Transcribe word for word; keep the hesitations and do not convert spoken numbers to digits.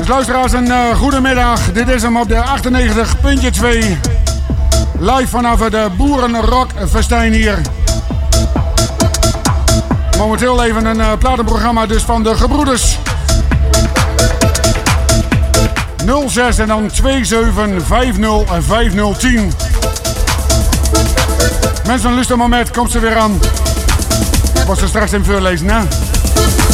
Luisteraars, een uh, goedemiddag. Dit is hem op de achtennegentig punt twee. Live vanaf de Boerenrockfestijn hier. Momenteel even een uh, platenprogramma dus van de gebroeders. nul zes en dan twee zeven vijf nul vijf nul tien. Mensen, lust een moment, komt ze weer aan. Ik was er straks in voorlezen, hè?